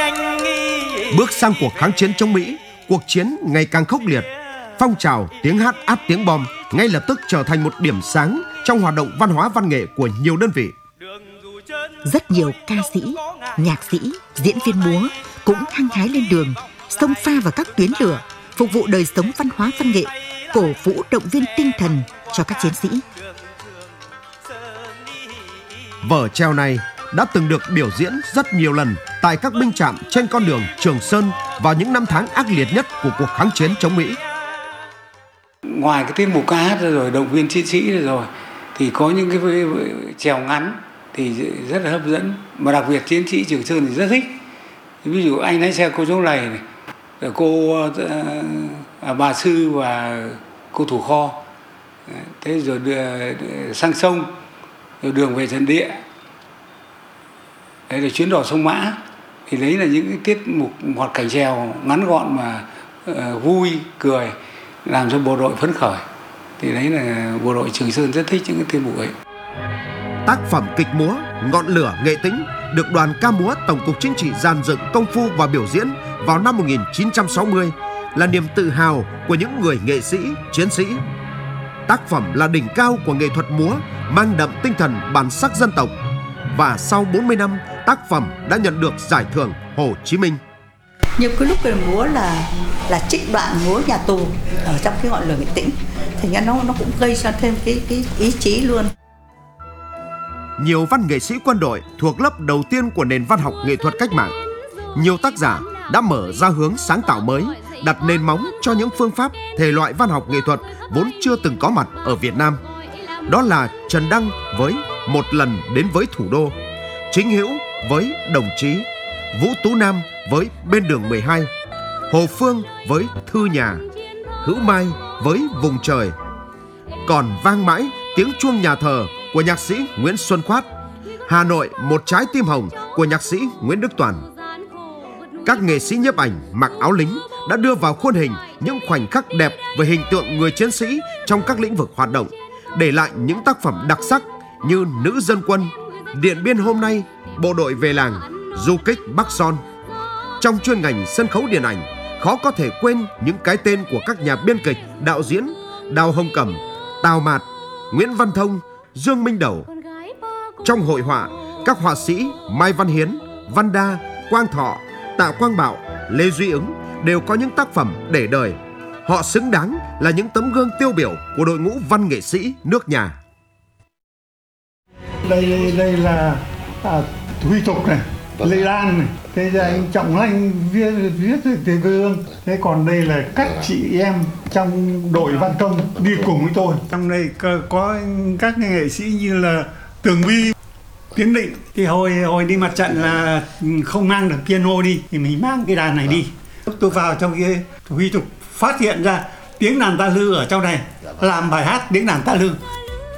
Bước sang cuộc kháng chiến chống Mỹ, cuộc chiến ngày càng khốc liệt. Phong trào tiếng hát át tiếng bom ngay lập tức trở thành một điểm sáng trong hoạt động văn hóa văn nghệ của nhiều đơn vị. Rất nhiều ca sĩ, nhạc sĩ, diễn viên múa cũng hăng hái lên đường, xông pha vào các tuyến lửa, phục vụ đời sống văn hóa văn nghệ, cổ vũ động viên tinh thần cho các chiến sĩ. Vở trèo này đã từng được biểu diễn rất nhiều lần tại các binh trạm trên con đường Trường Sơn vào những năm tháng ác liệt nhất của cuộc kháng chiến chống Mỹ. Ngoài cái tiết mục ca hát rồi động viên chiến sĩ rồi thì có những cái trèo ngắn thì rất là hấp dẫn, mà đặc biệt chiến sĩ Trường Sơn thì rất thích. Ví dụ anh lái xe cô Dấu Lầy này, cô bà Sư và cô Thủ Kho, thế rồi sang sông, rồi đường về trận địa, đấy là chuyến đò sông Mã, thì đấy là những cái tiết mục hoạt cảnh trèo ngắn gọn mà vui cười, làm cho bộ đội phấn khởi. Thì đấy là bộ đội Trường Sơn rất thích những cái tiết mục ấy. Tác phẩm kịch múa Ngọn lửa nghệ tĩnh được đoàn ca múa Tổng cục Chính trị dàn dựng công phu và biểu diễn vào năm 1960 là niềm tự hào của những người nghệ sĩ, chiến sĩ. Tác phẩm là đỉnh cao của nghệ thuật múa mang đậm tinh thần bản sắc dân tộc, và sau 40 năm tác phẩm đã nhận được giải thưởng Hồ Chí Minh. Nhiều cái lúc cái múa là trích đoạn múa nhà tù ở trong cái Ngọn lửa nghệ tĩnh, thành ra nó cũng gây ra thêm cái ý chí luôn. Nhiều văn nghệ sĩ quân đội thuộc lớp đầu tiên của nền văn học nghệ thuật cách mạng. Nhiều tác giả đã mở ra hướng sáng tạo mới, đặt nền móng cho những phương pháp, thể loại văn học nghệ thuật vốn chưa từng có mặt ở Việt Nam. Đó là Trần Đăng với Một lần đến với thủ đô, Chính Hữu với Đồng chí, Vũ Tú Nam với Bên đường 12, Hồ Phương với Thư nhà, Hữu Mai với Vùng trời. Còn vang mãi tiếng chuông nhà thờ của nhạc sĩ Nguyễn Xuân Khoát, Hà Nội một trái tim hồng của nhạc sĩ Nguyễn Đức Toàn. Các nghệ sĩ nhiếp ảnh mặc áo lính đã đưa vào khuôn hình những khoảnh khắc đẹp về hình tượng người chiến sĩ trong các lĩnh vực hoạt động, để lại những tác phẩm đặc sắc như Nữ dân quân, Điện Biên hôm nay, Bộ đội về làng, Du kích Bắc Son. Trong chuyên ngành sân khấu điện ảnh, khó có thể quên những cái tên của các nhà biên kịch, đạo diễn Đào Hồng Cẩm, Tào Mạt, Nguyễn Văn Thông, Dương Minh Đẩu. Trong hội họa, các họa sĩ Mai Văn Hiến, Văn Đa, Quang Thọ, Tạ Quang Bảo, Lê Duy Ứng đều có những tác phẩm để đời. Họ xứng đáng là những tấm gương tiêu biểu của đội ngũ văn nghệ sĩ nước nhà. Đây là Huy Thục này, Lê Lan này, thế là anh Trọng Lanh viết về quê hương. Thế còn đây là các chị em trong đội văn công đi cùng với tôi. Trong đây có các nghệ sĩ như là Tường Vi, Tiến Định. Thì hồi đi mặt trận là không mang được piano đi, thì mình mang cái đàn này đi. Tôi vào trong kia, Huy Thục phát hiện ra tiếng đàn ta lư ở trong này, làm bài hát tiếng đàn ta lư.